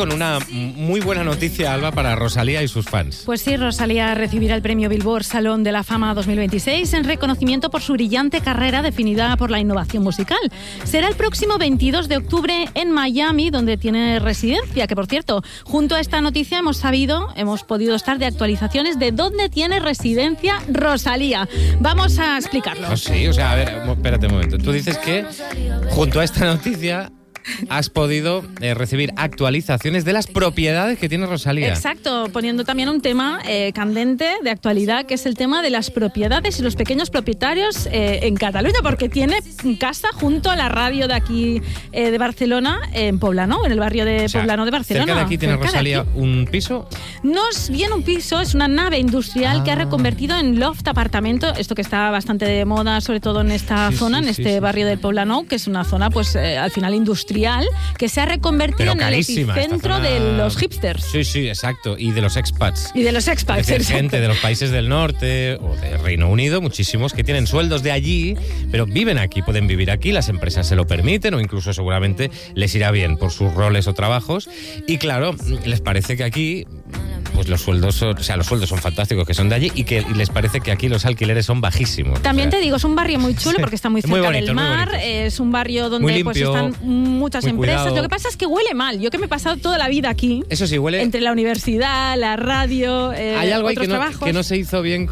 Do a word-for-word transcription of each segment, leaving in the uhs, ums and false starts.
con una muy buena noticia, Alba, para Rosalía y sus fans. Pues sí, Rosalía recibirá el premio Billboard Salón de la Fama dos mil veintiséis en reconocimiento por su brillante carrera definida por la innovación musical. Será el próximo veintidós de octubre en Miami, donde tiene residencia, que por cierto, junto a esta noticia hemos sabido, hemos podido estar de actualizaciones de dónde tiene residencia Rosalía. Vamos a explicarlo. Oh, sí, o sea, a ver, espérate un momento. Tú dices que junto a esta noticia has podido eh, recibir actualizaciones de las propiedades que tiene Rosalía. Exacto, poniendo también un tema eh, candente de actualidad, que es el tema de las propiedades y los pequeños propietarios eh, en Cataluña, porque tiene casa junto a la radio de aquí eh, de Barcelona, en Poblenou, en el barrio de o sea, Poblenou de Barcelona. ¿Cerca de aquí tiene cerca Rosalía un piso? No es bien un piso, es una nave industrial ah. que ha reconvertido en loft apartamento, esto que está bastante de moda, sobre todo en esta sí, zona, sí, en sí, este sí, barrio sí. de Poblenou, que es una zona pues eh, al final industrial, que se ha reconvertido en el epicentro zona... de los hipsters. Sí, sí, exacto. Y de los expats. Y de los expats, es decir, gente de los países del norte o de Reino Unido, muchísimos, que tienen sueldos de allí, pero viven aquí, pueden vivir aquí, las empresas se lo permiten o incluso seguramente les irá bien por sus roles o trabajos. Y claro, les parece que aquí... pues los sueldos son, o sea, los sueldos son fantásticos, que son de allí, y que y les parece que aquí los alquileres son bajísimos. También o sea, te digo, es un barrio muy chulo porque está muy cerca muy bonito, del mar, es un barrio donde limpio, pues están muchas empresas. Cuidado. Lo que pasa es que huele mal. Yo que me he pasado toda la vida aquí. Eso sí, huele. Entre la universidad, la radio, eh, hay algo ahí otros que no, trabajos. que no se hizo bien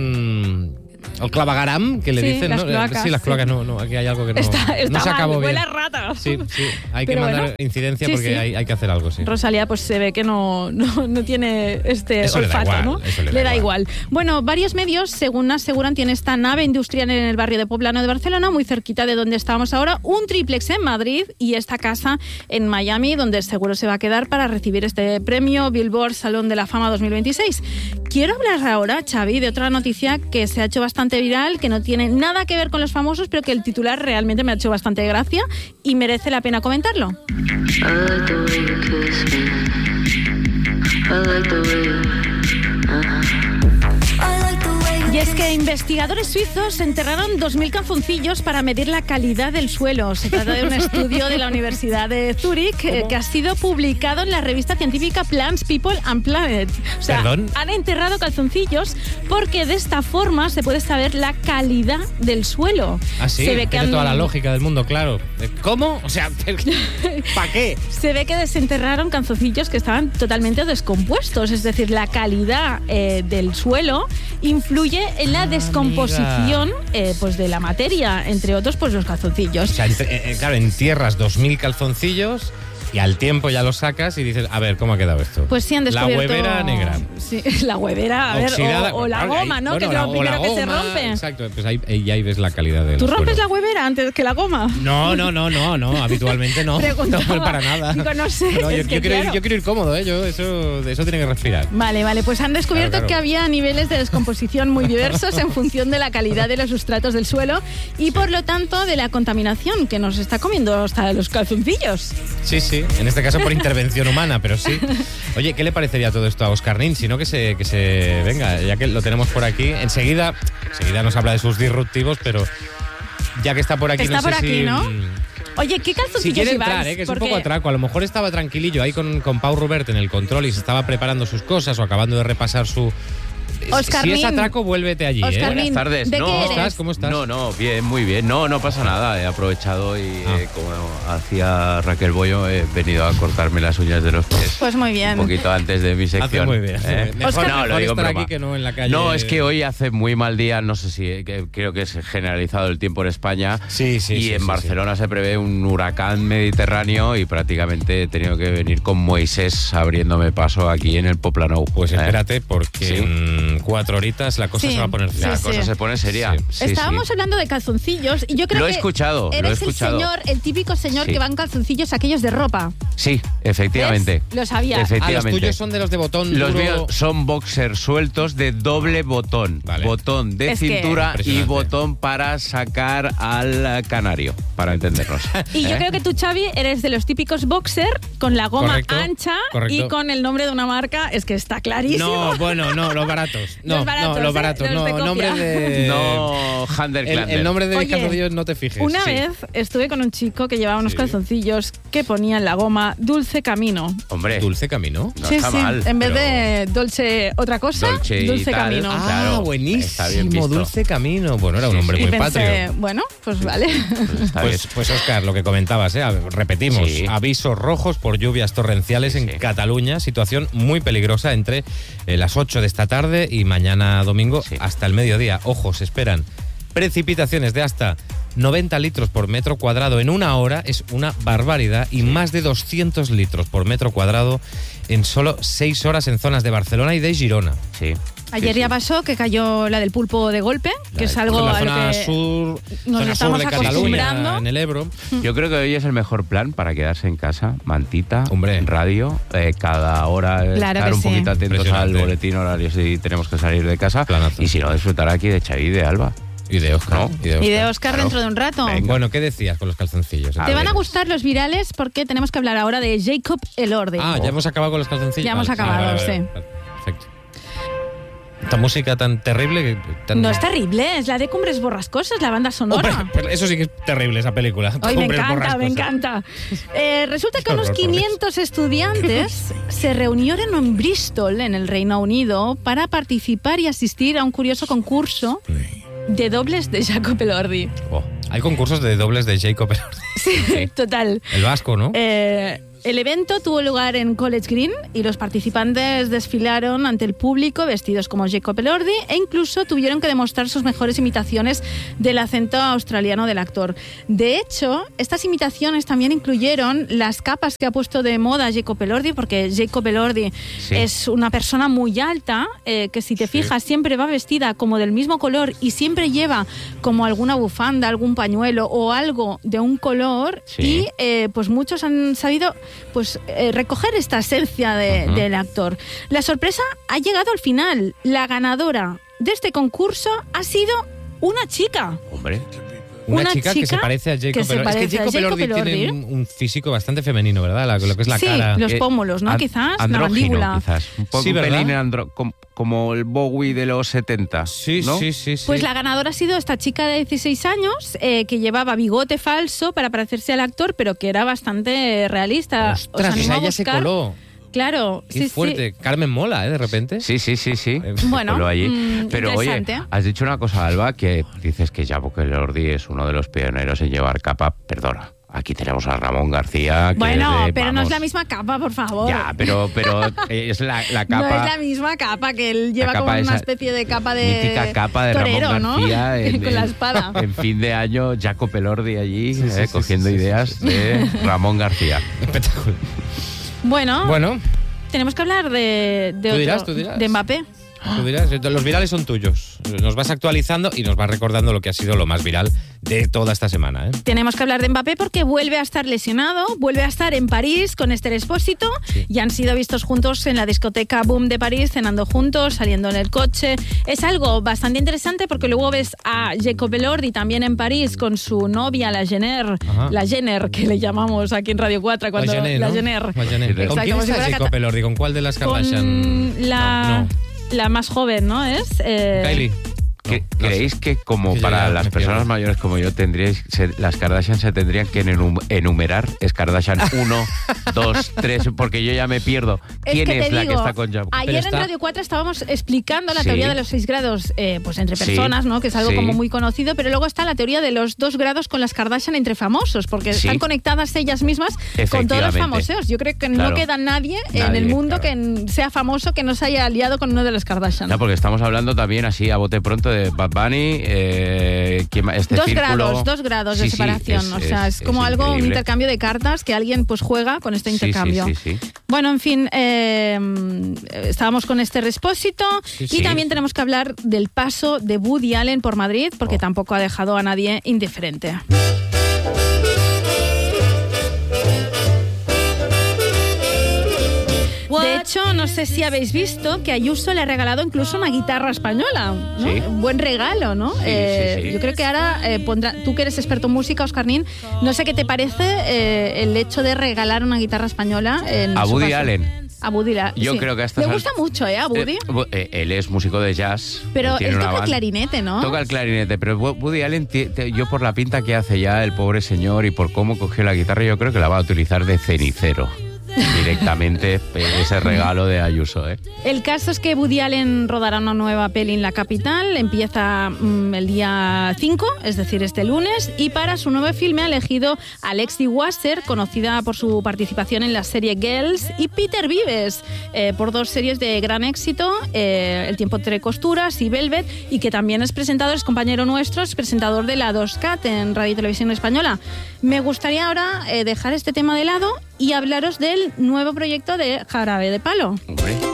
con el clavaгаram, que le sí, dicen, las ¿no? Cloacas, sí, las cloacas, sí. no, no, aquí hay algo que no, está, está no se mal, acabó bien. Huele a rata. Sí, sí, hay Pero que mandar bueno, incidencia sí, porque sí. Hay, hay que hacer algo, sí. Rosalía pues se ve que no, no, no tiene este eso olfato, le da igual, ¿no? Eso le da, le da igual. igual. Bueno, varios medios, según aseguran, tiene esta nave industrial en el barrio de Poblenou de Barcelona, muy cerquita de donde estábamos ahora, un triplex en Madrid y esta casa en Miami, donde seguro se va a quedar para recibir este premio Billboard Salón de la Fama dos mil veintiséis. Quiero hablar ahora, Xavi, de otra noticia que se ha hecho bastante viral, que no tiene nada que ver con los famosos, pero que el titular realmente me ha hecho bastante gracia y merece la pena comentarlo. Y es que investigadores suizos enterraron dos mil calzoncillos para medir la calidad del suelo. Se trata de un estudio de la Universidad de Zúrich eh, que ha sido publicado en la revista científica Plants, People and Planet. O sea, ¿Perdón? Han enterrado calzoncillos porque de esta forma se puede saber la calidad del suelo. Ah, sí, se ve que tiene han... toda la lógica del mundo, claro. ¿Cómo? O sea, ¿para qué? Se ve que desenterraron calzoncillos que estaban totalmente descompuestos. Es decir, la calidad eh, del suelo influye en la ah, descomposición eh, pues de la materia, entre otros pues los calzoncillos. O sea, entre, eh, claro, entierras dos mil calzoncillos y al tiempo ya los sacas y dices, a ver, ¿cómo ha quedado esto? Pues sí han descubierto... La huevera negra. Sí, la huevera, a ver, oxidada, o, o la goma, ¿no? Bueno, que es la, lo primero la que goma, se rompe. Exacto, pues ahí, ahí, ahí ves la calidad del ¿Tú suelo. rompes la huevera antes que la goma? No, no, no, no, no, habitualmente no. Preguntaba. No, para nada. Digo, no sé. No, yo, es que yo, quiero claro. ir, yo quiero ir cómodo, ¿eh? Yo, eso, eso tiene que respirar. Vale, vale, pues han descubierto claro, claro. que había niveles de descomposición muy diversos en función de la calidad de los sustratos del suelo y por lo tanto de la contaminación que nos está comiendo hasta los calzoncillos. Sí, sí, en este caso por intervención humana, pero sí. Oye, ¿qué le parecería todo esto a Óscar Nin? Si no, que se, que se venga, ya que lo tenemos por aquí. Enseguida, enseguida nos habla de sus disruptivos, pero ya que está por aquí, está no por sé aquí, si... ¿no? Oye, ¿qué calzoncillos Si quiere entrar, lleváis? ¿eh? Que es Porque... un poco atraco. A lo mejor estaba tranquilillo ahí con, con Pau Rubert en el control y se estaba preparando sus cosas o acabando de repasar su... Oscar si Nin. es atraco, vuélvete allí, Oscar ¿eh? Nin, Buenas tardes. ¿de No, qué ¿Cómo eres? estás? ¿Cómo estás? No, no, bien, muy bien. No, no pasa nada. He aprovechado y Ah. eh, como hacía Raquel Bollo, he venido a cortarme las uñas de los pies. Pues muy bien. Un poquito antes de mi sección. Hace muy bien. ¿eh? Mejor, Oscar, no, lo mejor digo en estar broma. aquí que no en la calle. No, es que hoy hace muy mal día, no sé si, eh, que creo que es generalizado el tiempo en España. Sí, sí, Y sí, en sí, Barcelona se prevé un huracán mediterráneo y prácticamente he tenido que venir con Moisés abriéndome paso aquí en el Poblenou. Pues ¿eh? espérate, porque Sí. en cuatro horitas la cosa Sí. se va a poner La Sí, cosa sí. se pone seria. Sí. Sí, Estábamos sí. hablando de calzoncillos y yo creo Lo he que escuchado, lo he eres escuchado. el señor, el típico señor Sí. que van calzoncillos aquellos de ropa. Sí, efectivamente. ¿Ves? Lo sabía. Ah, Efectivamente. los tuyos son de los de botón Los duro. míos son boxers sueltos de doble botón. Vale. Botón de Es que- cintura y Impresionante. botón para sacar al canario, para entendernos. Y yo ¿Eh? creo que tú, Xavi, eres de los típicos boxer con la goma Correcto, ancha correcto. y con el nombre de una marca. Es que está clarísimo. No, bueno, no, los baratos. No, Los baratos, no, los ¿eh? baratos. Los No, de copia. nombre de... No, Hander El, el nombre de mis Oye, calzoncillos no te fijes. Una Sí. vez estuve con un chico que llevaba unos Sí. calzoncillos que ponían la goma llama Dulce Camino. Hombre. ¿Dulce Camino? No sí, está sí, mal, en vez pero- de Dolce otra cosa, Dolce y Dulce tal. Camino. Ah, Ah, claro, está bien buenísimo, visto. Dulce Camino. Bueno, era un Sí, hombre sí. y muy pensé, patrio. bueno, pues vale. Está Pues, pues Óscar, lo que comentabas, ¿eh? A ver, repetimos, Sí. avisos rojos por lluvias torrenciales en Sí. Cataluña, situación muy peligrosa entre eh, las ocho de esta tarde y mañana domingo Sí. hasta el mediodía. Ojo, se esperan precipitaciones de hasta noventa litros por metro cuadrado en una hora, es una barbaridad, y más de doscientos litros por metro cuadrado en solo seis horas en zonas de Barcelona y de Girona. Sí. Ayer Sí, ya sí. pasó que cayó la del pulpo de golpe, La que es del- algo en la a lo zona que sur, nos zona sur estamos de acostumbrando. Cataluña, en el Ebro. Yo creo que hoy es el mejor plan para quedarse en casa, mantita, Hombre. radio, eh, cada hora eh, Claro estar que un sí. poquito atentos al Impresionante. boletín horario si tenemos que salir de casa. Planazo. Y si no, disfrutar aquí de Xavi y de Alba. Y de Óscar. No. Y de Y de Óscar. Oscar Claro. dentro de un rato. Venga. Bueno, ¿qué decías con los calzoncillos? A Te van ver. a gustar los virales porque tenemos que hablar ahora de Jacob Elordi. Ah, ya hemos acabado con los calzoncillos. Ya hemos Vale, acabado, vale, vale, sí. vale, perfecto. Esta música tan terrible que... tan- No es terrible, es la de Cumbres Borrascosas, la banda sonora. Hombre, pero eso sí que es terrible, esa película. Ay, me Cumbres encanta, borrascosas. me encanta. Eh, resulta que Qué unos horror, por Dios. quinientos estudiantes se reunieron en Bristol, en el Reino Unido, para participar y asistir a un curioso concurso de dobles de Jacob Elordi. Oh, hay concursos de dobles de Jacob Elordi. Sí, total. El vasco, ¿no? Eh, el evento tuvo lugar en College Green y los participantes desfilaron ante el público vestidos como Jacob Elordi e incluso tuvieron que demostrar sus mejores imitaciones del acento australiano del actor. De hecho, estas imitaciones también incluyeron las capas que ha puesto de moda Jacob Elordi, porque Jacob Elordi Sí. es una persona muy alta, eh, que si te Sí. fijas siempre va vestida como del mismo color y siempre lleva como alguna bufanda, algún pañuelo o algo de un color. Sí. Y eh, pues muchos han sabido pues eh, recoger esta esencia de- Ujú. del actor. La sorpresa ha llegado al final. La ganadora de este concurso ha sido una chica. Hombre. Una, una chica, que chica se parece a Jacob que se Elordi. Es parece que a Jacob Jacob Elordi tiene Elordi. un, un físico bastante femenino, ¿verdad? La- lo que es la sí, cara. los Eh, pómulos, ¿no? an- Quizás, la andrógino, mandíbula. quizás. Un poco Sí, un ¿verdad? pelín andro- com- como el Bowie de los setenta. Sí, ¿no? sí, sí, sí. Pues la ganadora ha sido esta chica de dieciséis años eh, que llevaba bigote falso para parecerse al actor, pero que era bastante realista. Os Ostras, animo esa a ella se buscar. coló. Claro, Qué sí, fuerte. Carmen mola, ¿eh? De repente. Sí, sí, sí, sí. Eh, sí. Bueno, Ponlo allí. mm, Pero oye, interesante. has dicho una cosa, Alba, que dices que Jacob Elordi es uno de los pioneros en llevar capa. Perdona, aquí tenemos a Ramón García. Que Bueno, es de, pero no es vamos, la misma capa, por favor. Ya, pero, pero es la, la capa. No es la misma capa, que él lleva capa como una esa especie de capa de mítica capa de torero, Ramón García ¿no? en, Con la en- espada. en fin de año, Jacob Elordi allí Sí, sí, eh, sí, cogiendo sí, sí, ideas sí, sí. de Ramón García. Espectacular. Bueno, Bueno, tenemos que hablar de, de Tú otro, dirás, tú dirás. de Mbappé. tú dirás, los virales son tuyos. Nos vas actualizando y nos vas recordando lo que ha sido lo más viral de toda esta semana, ¿eh? Tenemos que hablar de Mbappé porque vuelve a estar lesionado, vuelve a estar en París con Esther Expósito y han sido vistos juntos en la discoteca Boom de París, cenando juntos, saliendo en el coche. Es algo bastante interesante porque luego ves a Jacob Elordi también en París con su novia, la Jenner, Ajá. la Jenner que le llamamos aquí en Radio cuatro cuando Majané, la ¿no? Jenner. Majané. ¿Con Exacto, quién como si está fuera Jacob cata- Elordi? ¿Con cuál de las Con Kardashian? la, No, no. la más joven, ¿no? Es eh, Kylie. ¿Cre- No, no ¿Creéis sé. que como Que yo para ya las me personas pierdo. mayores como yo tendríais se- las Kardashian se tendrían que enum- enumerar? Es Kardashian uno, dos, tres, porque yo ya me pierdo. Es ¿Quién que es te la digo, que está con Jacob? Ayer Pero en está- Radio cuatro estábamos explicando la Sí. teoría de los seis grados eh, pues entre Sí. personas, ¿no? Que es algo Sí. como muy conocido, pero luego está la teoría de los dos grados con las Kardashian entre famosos, porque Sí. están conectadas ellas mismas con todos los Efectivamente. famosos. Yo creo que Claro. no queda nadie, en Nadie, el mundo claro. que n- sea famoso que no se haya aliado con uno de los Kardashian. No, porque estamos hablando también así a bote pronto de Bad Bunny, eh, ¿quién más? este dos círculo. grados, dos grados Sí, de sí, separación. es- o sea, es, es- como es algo, un increíble. intercambio de cartas que alguien pues juega con este Sí, sí, intercambio. sí, sí. Bueno, en fin, eh, estábamos con este Expósito Sí, y sí. también tenemos que hablar del paso de Woody Allen por Madrid, porque Oh. tampoco ha dejado a nadie indiferente. De hecho, no sé si habéis visto que Ayuso le ha regalado incluso una guitarra española, ¿no? Sí. Un buen regalo, ¿no? Sí, Eh, sí, sí. Yo creo que ahora eh, pondrá, tú que eres experto en música, Oscarnín, no sé qué te parece eh, el hecho de regalar una guitarra española en A su Woody paso. Allen. A Woody la, Yo sí. creo que a estas Le al- gusta mucho, ¿eh? A Woody. Eh, eh, él es músico de jazz. Pero tiene él una toca el banda. clarinete, ¿no? Toca el clarinete, pero Woody Allen, ti- te- yo por la pinta que hace ya el pobre señor y por cómo cogió la guitarra, yo creo que la va a utilizar de cenicero. Directamente ese regalo de Ayuso, ¿eh? El caso es que Woody Allen rodará una nueva peli en la capital, empieza mmm, el día cinco, es decir, este lunes, y para su nuevo filme ha elegido a Alexi Wasser, conocida por su participación en la serie Girls, y Peter Vives, eh, por dos series de gran éxito, eh, El tiempo entre costuras y Velvet, y que también es presentador, es compañero nuestro, es presentador de la dos Cat en Radio y Televisión Española. Me gustaría ahora eh, dejar este tema de lado y hablaros del nuevo proyecto de Jarabe de Palo. Hombre.